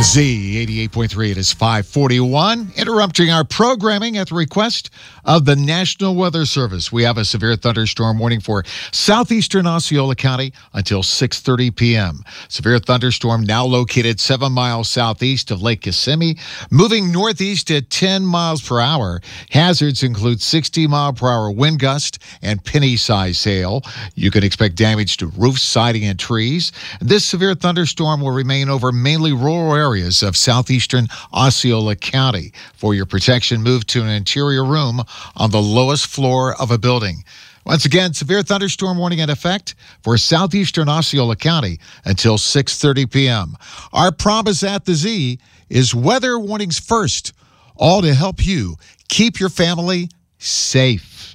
Z 88.3, it is 541. Interrupting our programming at the request of the National Weather Service. We have a severe thunderstorm warning for southeastern Osceola County until 6:30 p.m. Severe thunderstorm now located 7 miles southeast of Lake Kissimmee, moving northeast at 10 miles per hour. Hazards include 60-mile-per-hour wind gust and penny-size hail. You can expect damage to roofs, siding, and trees. This severe thunderstorm will remain over mainly rural areas of southeastern Osceola County. For your protection, move to an interior room on the lowest floor of a building. Once again, severe thunderstorm warning in effect for southeastern Osceola County until 6:30 p.m. Our promise at the Z is weather warnings first, all to help you keep your family safe.